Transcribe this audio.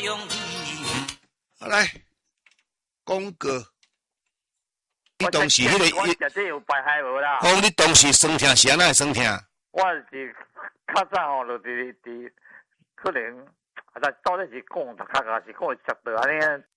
容易。 好来，讲过。你当时迄个， 我绝对有白害无啦。 讲你当时酸痛是安怎酸痛？ 我是较早吼，就伫可能，但到底是讲，大家是讲会食到安尼。